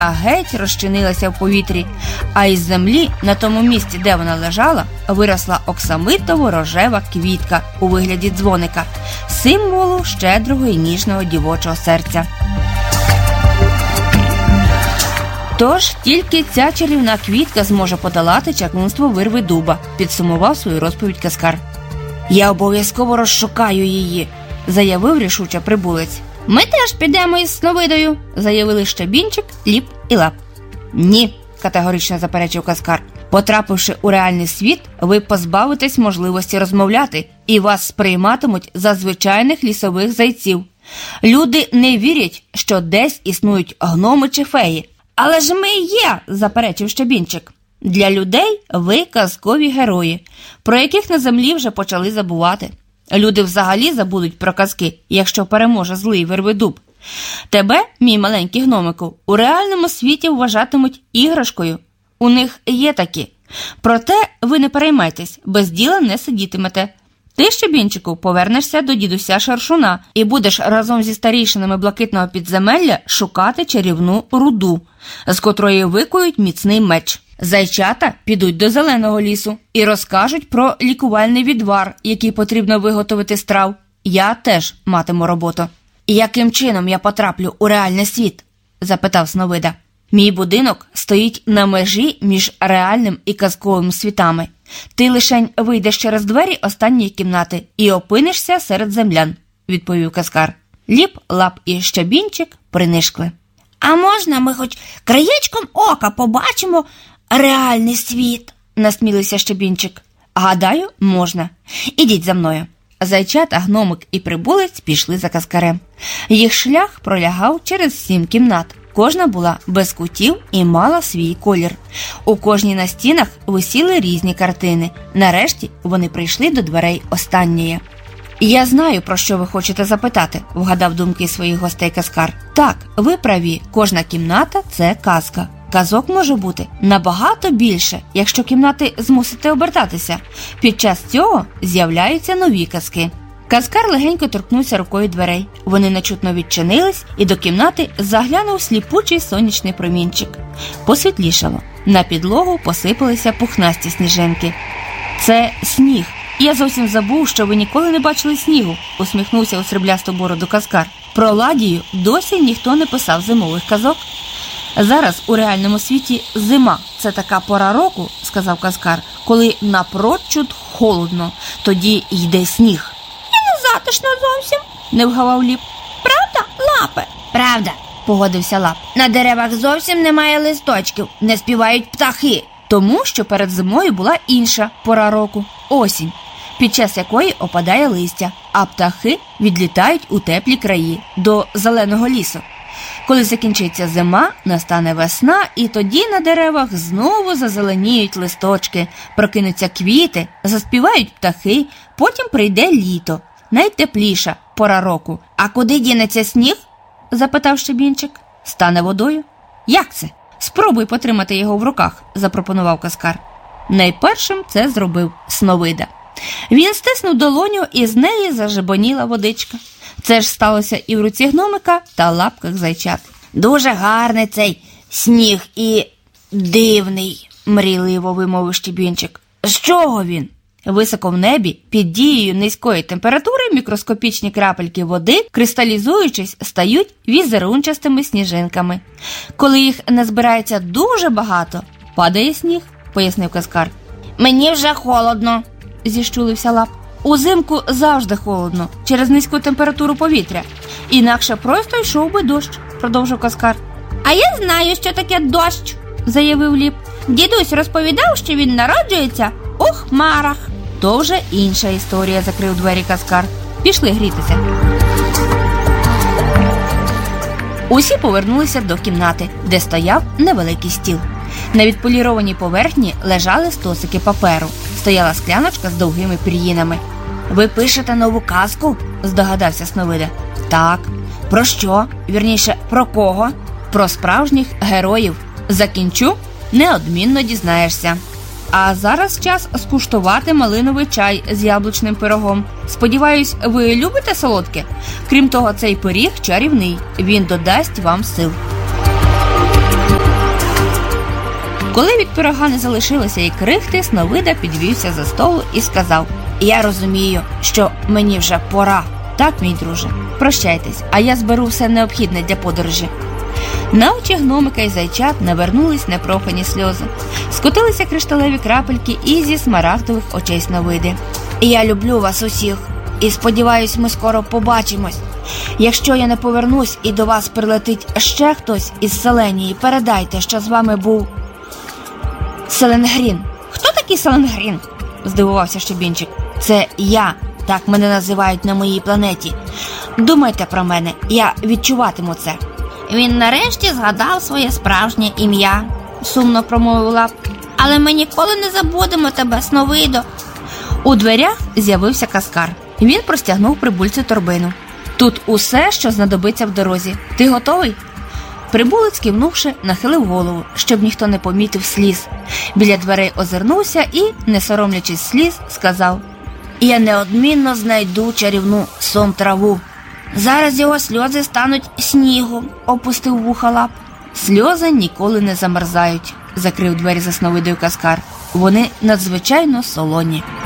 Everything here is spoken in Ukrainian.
геть розчинилася в повітрі, а із землі, на тому місці, де вона лежала, виросла оксамитово-рожева квітка у вигляді дзвоника, символу щедрого і ніжного дівочого серця. Тож тільки ця чарівна квітка зможе подолати чаклунство вирви дуба, підсумував свою розповідь Каскар. «Я обов'язково розшукаю її», – заявив рішуче прибулець. «Ми теж підемо із Сновидою», – заявили Щебінчик, Ліп і Лап. «Ні», – категорично заперечив Каскар. «Потрапивши у реальний світ, ви позбавитесь можливості розмовляти, і вас сприйматимуть за звичайних лісових зайців. Люди не вірять, що десь існують гноми чи феї». «Але ж ми є», – заперечив Щебінчик. «Для людей ви казкові герої, про яких на землі вже почали забувати. Люди взагалі забудуть про казки, якщо переможе злий Вервидуб. Тебе, мій маленький гномику, у реальному світі вважатимуть іграшкою. У них є такі. Проте ви не переймайтесь, без діла не сидітимете. Ти, Щебінчику, повернешся до дідуся Шаршуна і будеш разом зі старійшинами блакитного підземелля шукати чарівну руду, з котрої викують міцний меч. Зайчата підуть до зеленого лісу і розкажуть про лікувальний відвар, який потрібно виготовити з трав. Я теж матиму роботу». «Яким чином я потраплю у реальний світ?» – запитав Сновида. «Мій будинок стоїть на межі між реальним і казковим світами. Ти лишень вийдеш через двері останньої кімнати і опинишся серед землян», – відповів Каскар. Ліп, Лап і Щебінчик принишкли. «А можна ми хоч краєчком ока побачимо реальний світ?» – насмілився Щебінчик. «Гадаю, можна. Ідіть за мною». Зайчата, гномик і прибулець пішли за Каскарем. Їх шлях пролягав через 7 кімнат. Кожна була без кутів і мала свій колір. У кожній на стінах висіли різні картини. Нарешті вони прийшли до дверей останньої. «Я знаю, про що ви хочете запитати», – вгадав думки своїх гостей Каскар. «Так, ви праві, кожна кімната – це казка. Казок може бути набагато більше, якщо кімнати змусите обертатися. Під час цього з'являються нові казки». Каскар легенько торкнувся рукою дверей. Вони нечутно відчинились, і до кімнати заглянув сліпучий сонячний промінчик. Посвітлішало. На підлогу посипалися пухнасті сніжинки. «Це сніг. Я зовсім забув, що ви ніколи не бачили снігу», – усміхнувся у сріблясту бороду Каскар. «Про Ладію досі ніхто не писав зимових казок». «Зараз у реальному світі зима – це така пора року, – сказав Каскар, – коли напрочуд холодно, тоді йде сніг». «І не затишно зовсім», – не вгавав Ліп. «Правда, Лапе?» «Правда», – погодився Лап. «На деревах зовсім немає листочків, не співають птахи». Тому що перед зимою була інша пора року – осінь, під час якої опадає листя, а птахи відлітають у теплі краї, до зеленого лісу. Коли закінчиться зима, настане весна, і тоді на деревах знову зазеленіють листочки, прокинуться квіти, заспівають птахи, потім прийде літо, найтепліша пора року. «А куди дінеться сніг?» – запитав Щебінчик. «Стане водою». «Як це?» «Спробуй потримати його в руках», – запропонував Каскар. Найпершим це зробив Сновида. Він стиснув долоню, і з неї зажебоніла водичка. Це ж сталося і в руці гномика та лапках зайчат. «Дуже гарний цей сніг і дивний», – мрійливо вимовив Щебінчик. «З чого він?» Високо в небі, під дією низької температури, мікроскопічні крапельки води, кристалізуючись, стають візерунчастими сніжинками. Коли їх назбирається дуже багато, падає сніг, – пояснив Каскар. «Мені вже холодно», – зіщулився Лап. «Узимку завжди холодно, через низьку температуру повітря. Інакше просто йшов би дощ», – продовжив Каскар. «А я знаю, що таке дощ», – заявив Ліп. «Дідусь розповідав, що він народжується у хмарах». «То вже інша історія», – закрив двері Каскар. «Пішли грітися». Усі повернулися до кімнати, де стояв невеликий стіл. На відполірованій поверхні лежали стосики паперу. Стояла скляночка з довгими пір'їнами. «Ви пишете нову казку?» – здогадався Сновида. «Так». «Про що? Вірніше, про кого?» «Про справжніх героїв. Закінчу – неодмінно дізнаєшся. А зараз час скуштувати малиновий чай з яблучним пирогом. Сподіваюсь, ви любите солодке? Крім того, цей пиріг чарівний. Він додасть вам сил». Коли від пирога не залишилося і крихти, Сновида підвівся за столу і сказав: «Я розумію, що мені вже пора. Так, мій друже, прощайтесь, а я зберу все необхідне для подорожі». На очі гномика і зайчат навернулись непрохані сльози. Скотилися кришталеві крапельки і зі смарагдових очей Сновиди. «Я люблю вас усіх і сподіваюсь, ми скоро побачимось. Якщо я не повернусь і до вас прилетить ще хтось із Селенії, передайте, що з вами був Селенгрін». «Хто такий Селенгрін?» – здивувався Щебінчик. «Це я, так мене називають на моїй планеті. Думайте про мене, я відчуватиму це». «Він нарешті згадав своє справжнє ім'я», – сумно промовив Лап. «Але ми ніколи не забудемо тебе, Сновидо». У дверях з'явився Каскар. Він простягнув прибульцю торбину. «Тут усе, що знадобиться в дорозі. Ти готовий?» Прибулець, кивнувши, нахилив голову, щоб ніхто не помітив сліз. Біля дверей озирнувся і, не соромлячись сліз, сказав: «Я неодмінно знайду чарівну сон-траву. Зараз його сльози стануть снігом», – опустив вуха Лап. «Сльози ніколи не замерзають», – закрив двері за Сновидою Каскар. «Вони надзвичайно солоні».